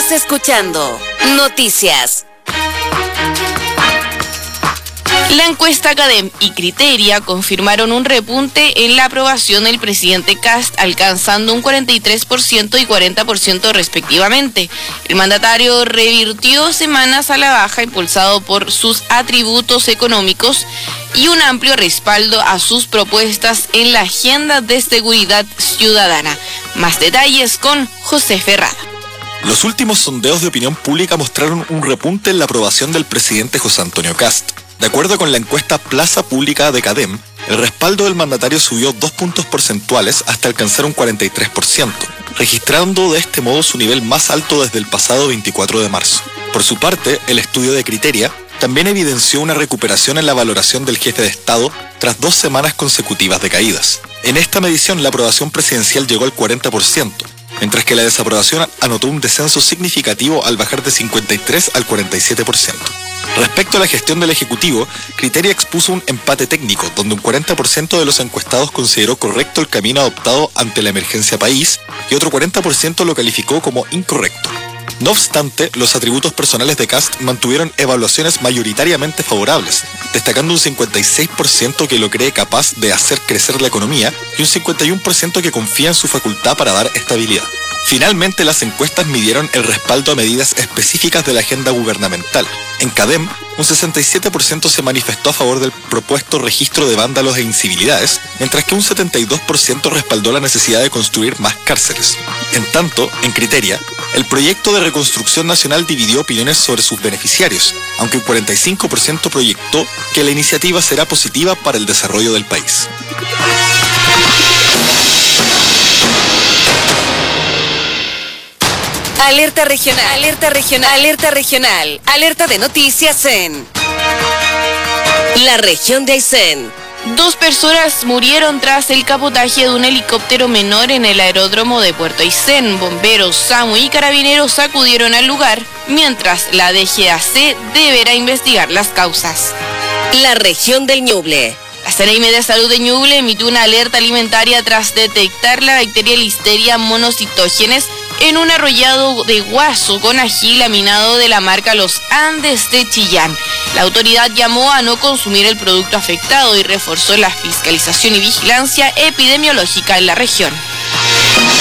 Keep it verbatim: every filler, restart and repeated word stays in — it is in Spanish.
Estás escuchando Noticias. La encuesta Cadem y Criteria confirmaron un repunte en la aprobación del presidente Kast, alcanzando un cuarenta y tres por ciento y cuarenta por ciento respectivamente. El mandatario revirtió semanas a la baja, impulsado por sus atributos económicos y un amplio respaldo a sus propuestas en la agenda de seguridad ciudadana. Más detalles con José Ferrada. Los últimos sondeos de opinión pública mostraron un repunte en la aprobación del presidente José Antonio Kast. De acuerdo con la encuesta Plaza Pública de Cadem, el respaldo del mandatario subió dos puntos porcentuales hasta alcanzar un cuarenta y tres por ciento, registrando de este modo su nivel más alto desde el pasado veinticuatro de marzo. Por su parte, el estudio de Criteria también evidenció una recuperación en la valoración del jefe de Estado tras dos semanas consecutivas de caídas. En esta medición, la aprobación presidencial llegó al cuarenta por ciento, mientras que la desaprobación anotó un descenso significativo al bajar de cincuenta y tres al cuarenta y siete por ciento. Respecto a la gestión del Ejecutivo, Criteria expuso un empate técnico, donde un cuarenta por ciento de los encuestados consideró correcto el camino adoptado ante la emergencia país y otro cuarenta por ciento lo calificó como incorrecto. No obstante, los atributos personales de Kast mantuvieron evaluaciones mayoritariamente favorables, destacando un cincuenta y seis por ciento que lo cree capaz de hacer crecer la economía y un cincuenta y uno por ciento que confía en su facultad para dar estabilidad. Finalmente, las encuestas midieron el respaldo a medidas específicas de la agenda gubernamental. En Cadem, un sesenta y siete por ciento se manifestó a favor del propuesto registro de vándalos e incivilidades, mientras que un setenta y dos por ciento respaldó la necesidad de construir más cárceles. En tanto, en Criteria, el proyecto de reconstrucción nacional dividió opiniones sobre sus beneficiarios, aunque un cuarenta y cinco por ciento proyectó que la iniciativa será positiva para el desarrollo del país. Alerta regional, alerta regional, alerta regional, alerta de noticias en la región de Aysén. Dos personas murieron tras el capotaje de un helicóptero menor en el aeródromo de Puerto Aysén. Bomberos, SAMU y carabineros acudieron al lugar, mientras la D G A C deberá investigar las causas. La región del Ñuble. La Seremi de Salud de Ñuble emitió una alerta alimentaria tras detectar la bacteria Listeria monocitógenes en un arroyado de Guaso con ají laminado de la marca Los Andes de Chillán. La autoridad llamó a no consumir el producto afectado y reforzó la fiscalización y vigilancia epidemiológica en la región.